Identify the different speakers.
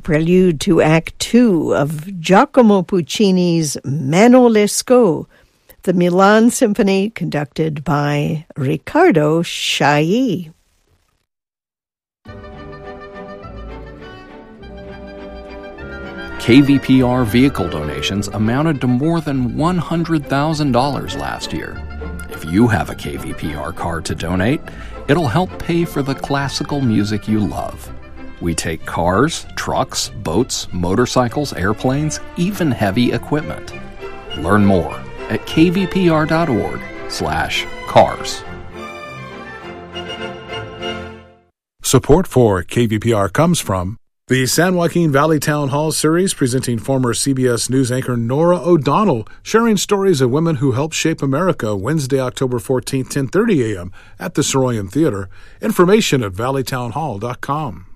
Speaker 1: prelude to Act Two of Giacomo Puccini's Mano Lescaut, the Milan Symphony conducted by Riccardo Chailly.
Speaker 2: KVPR vehicle donations amounted to more than $100,000 last year. If you have a KVPR car to donate, it'll help pay for the classical music you love. We take cars, trucks, boats, motorcycles, airplanes, even heavy equipment. Learn more at kvpr.org/cars.
Speaker 3: Support for KVPR comes from the San Joaquin Valley Town Hall series, presenting former CBS News anchor Norah O'Donnell, sharing stories of women who helped shape America, Wednesday, October 14th, 10:30 a.m. at the Soroyan Theater. Information at valleytownhall.com.